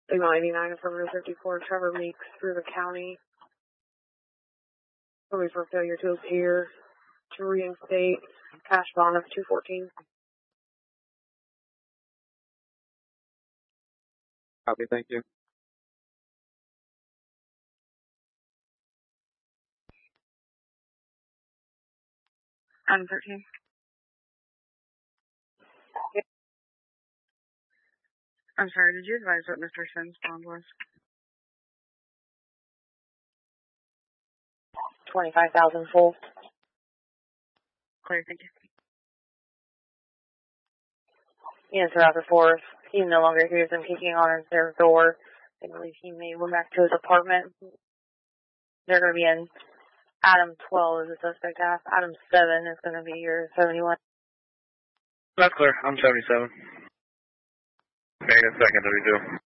Signal 89 affirmative 54, Trevor Meeks through the county. Sorry for failure to appear to reinstate cash bond of $214. Copy, thank you. Item 13. I'm sorry, did you advise what Mr. Sims' bond was? 25,000 full. Clear, thank you. Yes, throughout the fourth, he no longer hears them kicking on their door. I believe he may went back to his apartment. They're going to be in Item 12 is the suspect half. Item 7 is going to be your 71. That's clear. I'm 77. Make a second, 32.